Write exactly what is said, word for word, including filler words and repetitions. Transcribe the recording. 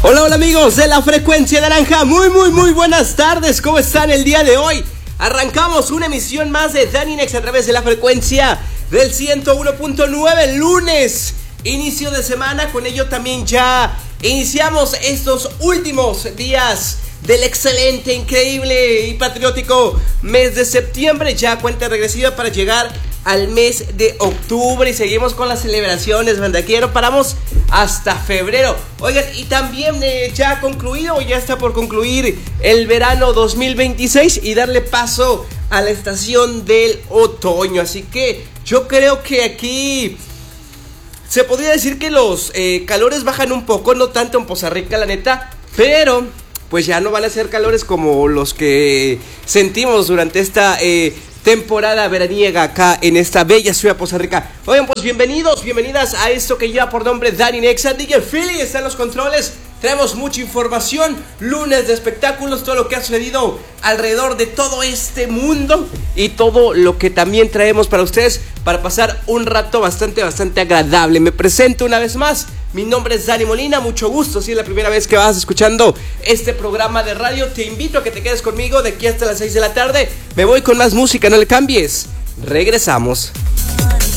Hola, hola amigos de la Frecuencia Naranja, muy, muy, muy buenas tardes, ¿cómo están el día de hoy? Arrancamos una emisión más de Dani Nex a través de la frecuencia del ciento uno punto nueve, lunes, inicio de semana, con ello también ya iniciamos estos últimos días del excelente, increíble y patriótico mes de septiembre, ya cuenta regresiva para llegar al mes de octubre y seguimos con las celebraciones, bandaquero, paramos hasta febrero. Oigan, y también eh, ya ha concluido, ya está por concluir el verano dos mil veintiséis y darle paso a la estación del otoño, así que yo creo que aquí se podría decir que los eh, calores bajan un poco, no tanto en Poza Rica, la neta, pero pues ya no van a ser calores como los que sentimos durante esta eh, temporada veraniega acá en esta bella ciudad de Poza Rica. Oigan, pues bienvenidos, bienvenidas a esto que lleva por nombre Dani Nex. D J Philly está en los controles. Traemos mucha información, lunes de espectáculos, todo lo que ha sucedido alrededor de todo este mundo y todo lo que también traemos para ustedes para pasar un rato bastante, bastante agradable. Me presento una vez más, mi nombre es Dani Molina, mucho gusto. Si es la primera vez que vas escuchando este programa de radio, te invito a que te quedes conmigo de aquí hasta las seis de la tarde. Me voy con más música, no le cambies. Regresamos.